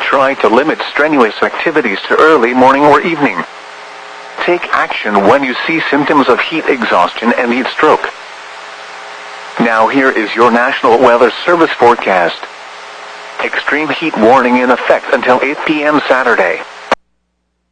try to limit strenuous activities to early morning or evening. Take action when you see symptoms of heat exhaustion and heat stroke. Now here is your National Weather Service forecast. Extreme heat warning in effect until 8 p.m. Saturday.